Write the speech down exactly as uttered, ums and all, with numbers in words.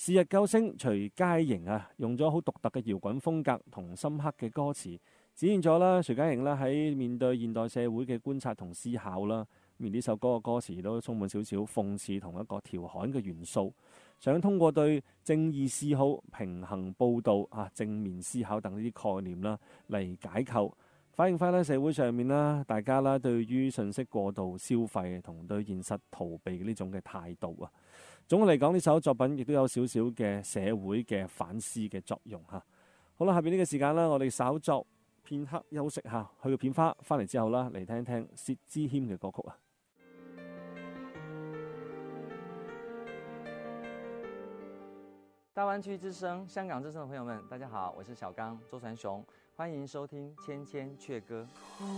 是日救星徐佳瑩啊，用咗好獨特嘅搖滾風格同深刻嘅歌詞，展現咗啦徐佳瑩啦喺面對現代社會嘅觀察同思考啦。而呢首歌嘅歌詞都充滿少少諷刺同一個調侃嘅元素，想通過對正義嗜好、平衡報導啊、正面思考等呢啲概念啦嚟解構，反映翻咧社會上面啦大家啦對於信息過度消費同對現實逃避嘅呢種嘅態度啊。總嘅嚟講，呢首作品亦都有少少嘅社會嘅反思嘅作用嚇。好啦，下邊呢個時間啦，我哋稍作片刻休息下，去個片花，翻嚟之後啦，嚟聽聽薛之謙嘅歌曲啊。 大灣區之聲、香港之聲的朋友們，大家好，我是小剛周傳雄，歡迎收聽《千千阙歌》。